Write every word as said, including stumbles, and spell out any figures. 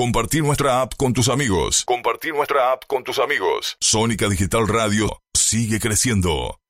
Compartir nuestra app con tus amigos. Compartir nuestra app con tus amigos. Sónica Digital Radio sigue creciendo.